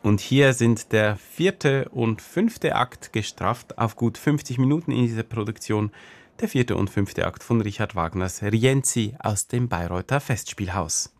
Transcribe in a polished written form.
Und hier sind der 4. und 5. Akt gestrafft auf gut 50 Minuten in dieser Produktion. Der 4. und 5. Akt von Richard Wagners Rienzi aus dem Bayreuther Festspielhaus.